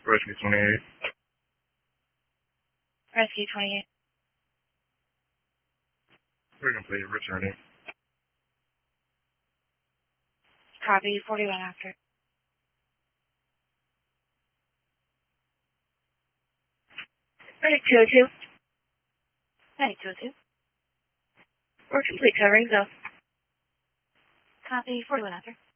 Rescue 28. Rescue 28. We're complete. Returning. Copy, 41 after. Ready, 202. Ready, 202. We're complete covering, go. Copy, 41 after.